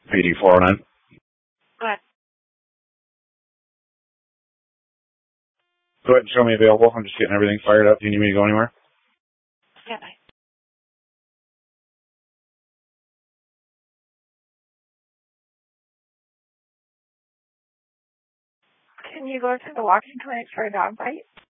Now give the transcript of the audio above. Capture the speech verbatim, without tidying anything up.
P D four oh nine. What? Go ahead and show me available. I'm just getting everything fired up. Do you need me to go anywhere? Yeah, bye. Can you go to the walking clinic for a dog bite?